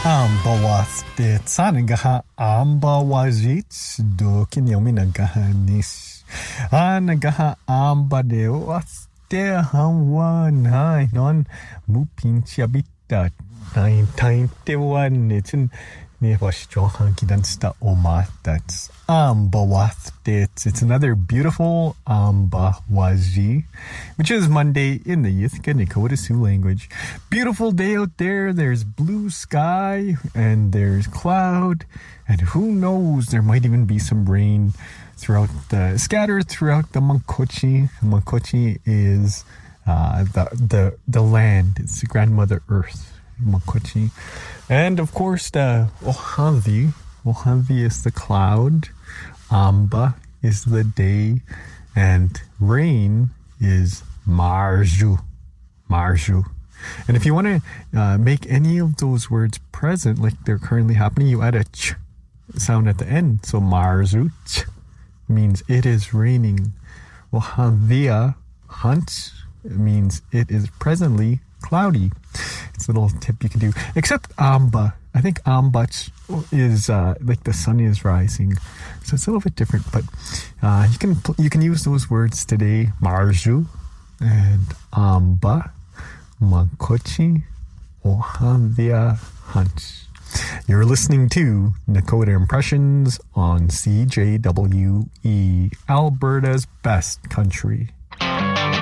Ambawaste Sanagaha Ambawajits do Kinyominagahanis. Anagaha Ambadewaste Hawanai non Mupinchiabita 991. It's in Nevashjohankidansta Omatats Ambawastet. It's another beautiful Ambawaji, which is Monday in the Yithka Nakota Sioux language. Beautiful day out there. There's blue sky and there's cloud, and who knows, there might even be some rain scattered throughout the Mankochi. Mankochi is the land. It's the grandmother earth, Mankochi. And of course, the Ohavi is the cloud, Amba is the day, and rain is Marju. And if you want to make any of those words present, like they're currently happening, you add a ch sound at the end. So Marju ch means it is raining. Ohavia hunt means it is presently cloudy. It's a little tip you can do. Except Amba. I think Ambach is like the sun is rising. So it's a little bit different. But you can use those words today. Marju and Amba, Mankochi, Ohavia Hunt. You're listening to Nakota Impressions on CJWE, Alberta's best country.